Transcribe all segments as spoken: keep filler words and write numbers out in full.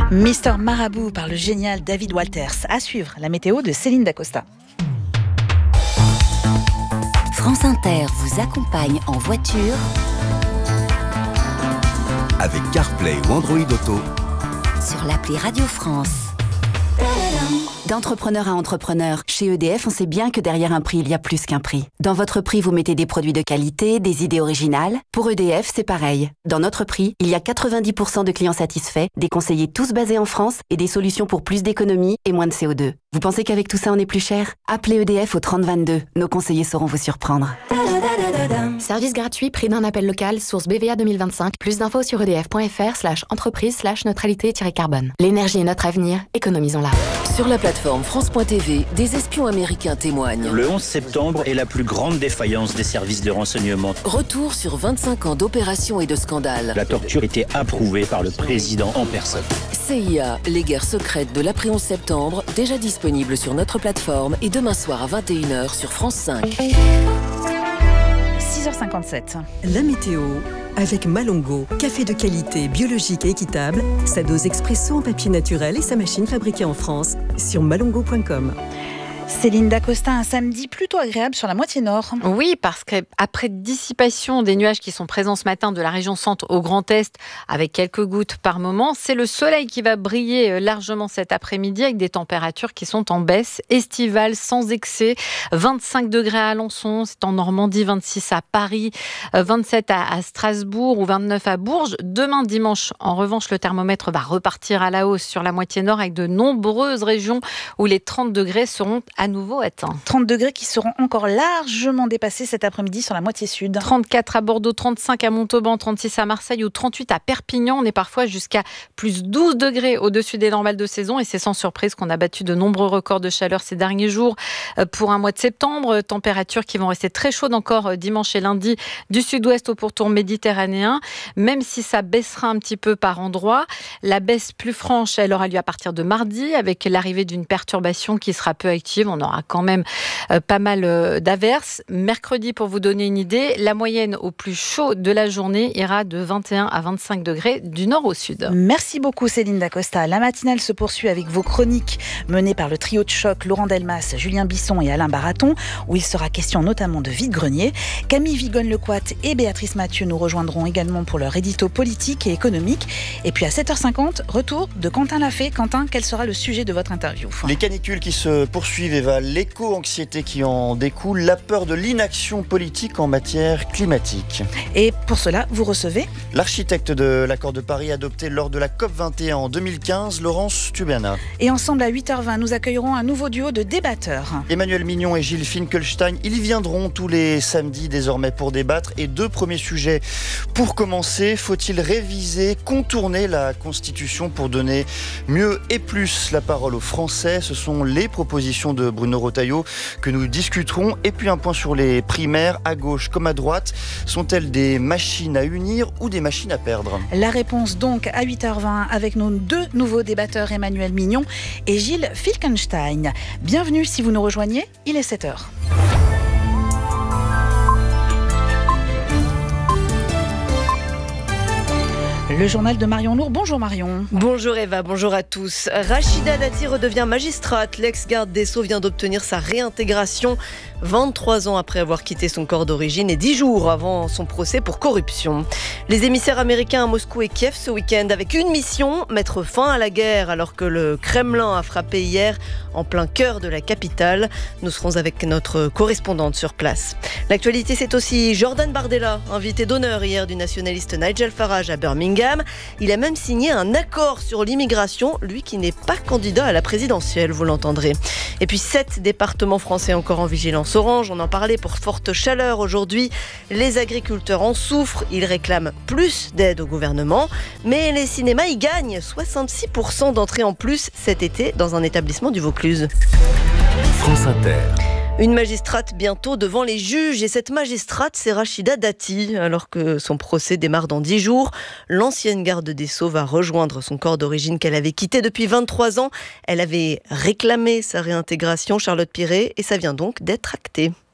Mister Marabout par le génial David Walters. À suivre, la météo de Céline Dacosta. France Inter vous accompagne en voiture avec CarPlay ou Android Auto sur l'appli Radio France. D'entrepreneur à entrepreneur, chez E D F, on sait bien que derrière un prix, il y a plus qu'un prix. Dans votre prix, vous mettez des produits de qualité, des idées originales. Pour E D F, c'est pareil. Dans notre prix, il y a quatre-vingt-dix pour cent de clients satisfaits, des conseillers tous basés en France et des solutions pour plus d'économie et moins de C O deux. Vous pensez qu'avec tout ça, on est plus cher ? Appelez E D F au trente vingt-deux. Nos conseillers sauront vous surprendre. Service gratuit, prix d'un appel local, source B V A deux mille vingt-cinq. Plus d'infos sur edf.fr slash entreprise slash neutralité-carbone. L'énergie est notre avenir, économisons-la. Sur la plateforme France point T V, des espions américains témoignent. Le onze septembre est la plus grande défaillance des services de renseignement. Retour sur vingt-cinq ans d'opérations et de scandales. La torture était approuvée par le président en personne. C I A, les guerres secrètes de l'après onze septembre, déjà disponible sur notre plateforme et demain soir à vingt et une heures sur France cinq. six heures cinquante-sept. La météo avec Malongo, café de qualité, biologique et équitable, sa dose expresso en papier naturel et sa machine fabriquée en France sur malongo point com. Céline Dacosta, un samedi plutôt agréable sur la moitié nord. Oui, parce qu'après dissipation des nuages qui sont présents ce matin de la région centre au Grand Est, avec quelques gouttes par moment, c'est le soleil qui va briller largement cet après-midi avec des températures qui sont en baisse, estivales sans excès. vingt-cinq degrés à Alençon, c'est en Normandie, vingt-six à Paris, vingt-sept à Strasbourg ou vingt-neuf à Bourges. Demain dimanche, en revanche, le thermomètre va repartir à la hausse sur la moitié nord avec de nombreuses régions où les trente degrés seront à nouveau atteint. trente degrés qui seront encore largement dépassés cet après-midi sur la moitié sud. trente-quatre à Bordeaux, trente-cinq à Montauban, trente-six à Marseille ou trente-huit à Perpignan. On est parfois jusqu'à plus douze degrés au-dessus des normales de saison et c'est sans surprise qu'on a battu de nombreux records de chaleur ces derniers jours pour un mois de septembre. Températures qui vont rester très chaudes encore dimanche et lundi du sud-ouest au pourtour méditerranéen, même si ça baissera un petit peu par endroits. La baisse plus franche, elle aura lieu à partir de mardi avec l'arrivée d'une perturbation qui sera peu active. On aura quand même euh, pas mal euh, d'averses. Mercredi, pour vous donner une idée, la moyenne au plus chaud de la journée ira de vingt et un à vingt-cinq degrés du nord au sud. Merci beaucoup Céline Dacosta. La matinale se poursuit avec vos chroniques menées par le trio de choc Laurent Delmas, Julien Bisson et Alain Baraton, où il sera question notamment de vide-grenier. Camille Vigonne-Lecoite et Béatrice Mathieu nous rejoindront également pour leur édito politique et économique. Et puis à sept heures cinquante, retour de Quentin Lafay. Quentin, quel sera le sujet de votre interview ? Les canicules qui se poursuivent, Eva, l'éco-anxiété qui en découle, la peur de l'inaction politique en matière climatique. Et pour cela, vous recevez l'architecte de l'accord de Paris adopté lors de la COP vingt et un en deux mille quinze, Laurence Tubana. Et ensemble à huit heures vingt, nous accueillerons un nouveau duo de débatteurs. Emmanuel Mignon et Gilles Finkelstein, ils viendront tous les samedis désormais pour débattre. Et deux premiers sujets. Pour commencer, faut-il réviser, contourner la Constitution pour donner mieux et plus la parole aux Français ? Ce sont les propositions de Bruno Retailleau que nous discuterons. Et puis un point sur les primaires, à gauche comme à droite. Sont-elles des machines à unir ou des machines à perdre ? La réponse donc à huit heures vingt avec nos deux nouveaux débatteurs, Emmanuel Mignon et Gilles Finkelstein. Bienvenue si vous nous rejoignez, il est sept heures. Le journal de Marion Lourd. Bonjour Marion. Bonjour Eva, bonjour à tous. Rachida Dati redevient magistrate. L'ex-garde des Sceaux vient d'obtenir sa réintégration vingt-trois ans après avoir quitté son corps d'origine et dix jours avant son procès pour corruption. Les émissaires américains à Moscou et Kiev ce week-end avec une mission, mettre fin à la guerre alors que le Kremlin a frappé hier en plein cœur de la capitale. Nous serons avec notre correspondante sur place. L'actualité, c'est aussi Jordan Bardella, invité d'honneur hier du nationaliste Nigel Farage à Birmingham. Il a même signé un accord sur l'immigration, lui qui n'est pas candidat à la présidentielle, vous l'entendrez. Et puis sept départements français encore en vigilance orange, on en parlait pour forte chaleur aujourd'hui. Les agriculteurs en souffrent, ils réclament plus d'aide au gouvernement, mais les cinémas y gagnent soixante-six pour cent d'entrées en plus cet été dans un établissement du Vaucluse. France Inter. Une magistrate bientôt devant les juges, et cette magistrate, c'est Rachida Dati. Alors que son procès démarre dans dix jours, l'ancienne garde des Sceaux va rejoindre son corps d'origine qu'elle avait quitté depuis vingt-trois ans. Elle avait réclamé sa réintégration, Charlotte Piré, et ça vient donc d'être acté.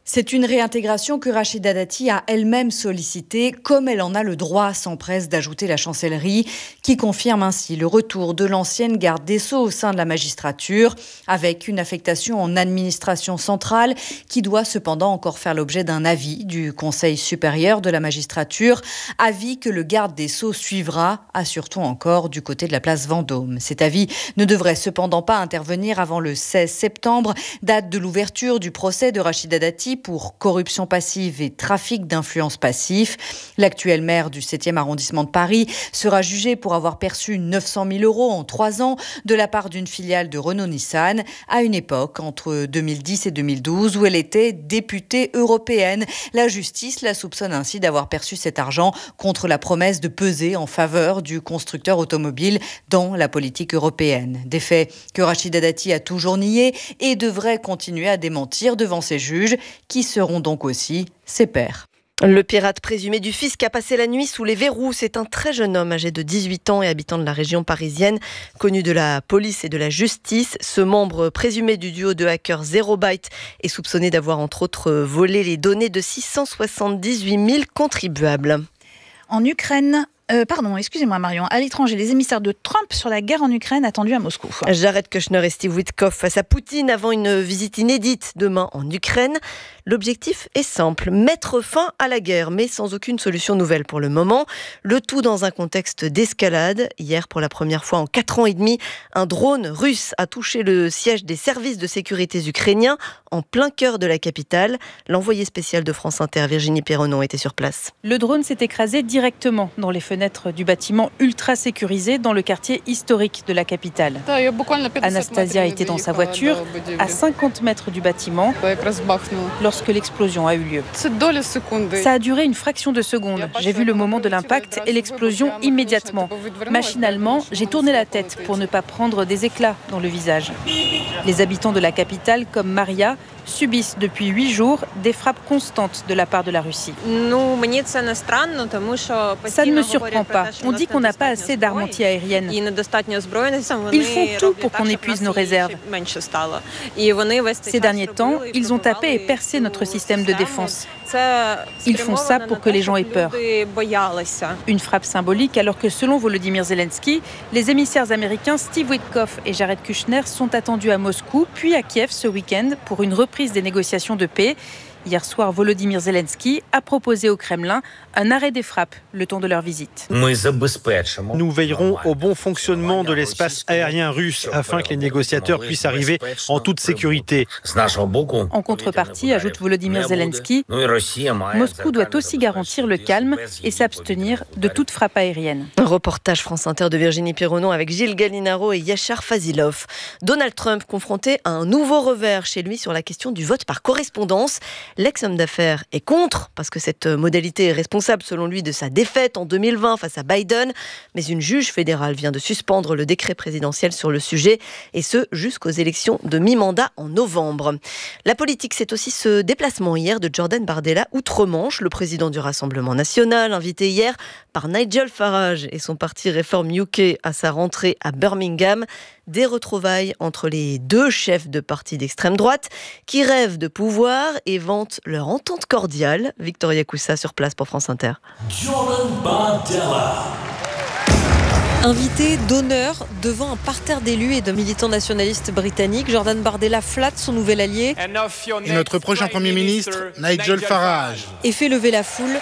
C'est une réintégration que Rachida Dati a elle-même sollicitée, comme elle en a le droit, s'empresse d'ajouter la chancellerie, qui confirme ainsi le retour de l'ancienne garde des Sceaux au sein de la magistrature, avec une affectation en administration centrale, qui doit cependant encore faire l'objet d'un avis du Conseil supérieur de la magistrature, avis que le garde des Sceaux suivra, assure-t-on encore, du côté de la place Vendôme. Cet avis ne devrait cependant pas intervenir avant le seize septembre, date de l'ouverture du procès de Rachida Dati pour corruption passive et trafic d'influence passif. L'actuel maire du septième arrondissement de Paris sera jugé pour avoir perçu neuf cent mille euros en trois ans de la part d'une filiale de Renault-Nissan à une époque entre deux mille dix et deux mille douze où elle était députée européenne. La justice la soupçonne ainsi d'avoir perçu cet argent contre la promesse de peser en faveur du constructeur automobile dans la politique européenne. Des faits que Rachida Dati a toujours niés et devrait continuer à démentir devant ses juges qui seront donc aussi ses pairs. Le pirate présumé du fisc a passé la nuit sous les verrous. C'est un très jeune homme âgé de dix-huit ans et habitant de la région parisienne, connu de la police et de la justice. Ce membre présumé du duo de hackers Zero Byte est soupçonné d'avoir entre autres volé les données de six cent soixante-dix-huit mille contribuables. En Ukraine, Euh, pardon, excusez-moi Marion. À l'étranger, les émissaires de Trump sur la guerre en Ukraine attendus à Moscou. Jared Kushner et Steve Witkoff face à Poutine avant une visite inédite demain en Ukraine. L'objectif est simple, mettre fin à la guerre, mais sans aucune solution nouvelle pour le moment. Le tout dans un contexte d'escalade. Hier, pour la première fois en quatre ans et demi, un drone russe a touché le siège des services de sécurité ukrainiens en plein cœur de la capitale. L'envoyé spécial de France Inter, Virginie Perronon, était sur place. Le drone s'est écrasé directement dans les fenêtres du bâtiment ultra sécurisé dans le quartier historique de la capitale. Anastasia était dans sa voiture à cinquante mètres du bâtiment lorsque l'explosion a eu lieu. Ça a duré une fraction de seconde. J'ai vu le moment de l'impact et l'explosion immédiatement. Machinalement, j'ai tourné la tête pour ne pas prendre des éclats dans le visage. Les habitants de la capitale, comme Maria, subissent depuis huit jours des frappes constantes de la part de la Russie. Ça ne me surprend pas. On dit qu'on n'a pas assez d'armes anti-aériennes. Ils font tout pour qu'on épuise nos réserves. Ces derniers temps, ils ont tapé et percé notre système de défense. Ils font ça pour que les gens aient peur. Une frappe symbolique alors que selon Volodymyr Zelensky, les émissaires américains Steve Witkoff et Jared Kushner sont attendus à Moscou puis à Kiev ce week-end pour une reprise des négociations de paix. Hier soir, Volodymyr Zelensky a proposé au Kremlin un arrêt des frappes le temps de leur visite. Nous veillerons au bon fonctionnement de l'espace aérien russe afin que les négociateurs puissent arriver en toute sécurité. En contrepartie, ajoute Volodymyr Zelensky, Moscou doit aussi garantir le calme et s'abstenir de toute frappe aérienne. Un reportage France Inter de Virginie Perronon avec Gilles Gallinaro et Yachar Fazilov. Donald Trump confronté à un nouveau revers chez lui sur la question du vote par correspondance. L'ex-homme d'affaires est contre, parce que cette modalité est responsable selon lui de sa défaite en deux mille vingt face à Biden. Mais une juge fédérale vient de suspendre le décret présidentiel sur le sujet, et ce jusqu'aux élections de mi-mandat en novembre. La politique, c'est aussi ce déplacement hier de Jordan Bardella outre-Manche, le président du Rassemblement national, invité hier par Nigel Farage et son parti Reform U K à sa rentrée à Birmingham. Des retrouvailles entre les deux chefs de partis d'extrême droite qui rêvent de pouvoir et vantent leur entente cordiale. Victoria Coussa sur place pour France Inter. Jordan Bardella. Invité d'honneur devant un parterre d'élus et de militants nationalistes britanniques, Jordan Bardella flatte son nouvel allié. Et notre prochain Premier ministre, Nigel Farage. Et fait lever la foule.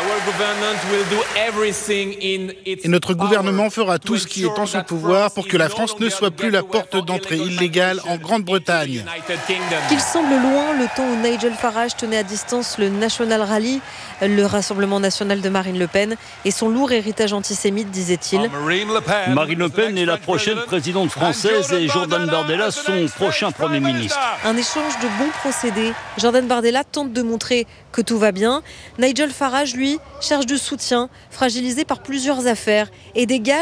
Et notre gouvernement fera tout ce qui est en son pouvoir pour que la France ne soit plus la porte d'entrée illégale en Grande-Bretagne. Qu'il semble loin, le temps où Nigel Farage tenait à distance le National Rally, le Rassemblement national de Marine Le Pen, et son lourd héritage antisémite, disait-il. Marine Le Pen est la prochaine présidente française et Jordan Bardella son prochain Premier ministre. Un échange de bons procédés. Jordan Bardella tente de montrer que tout va bien. Nigel Farage, lui, cherche du soutien, fragilisé par plusieurs affaires et dégage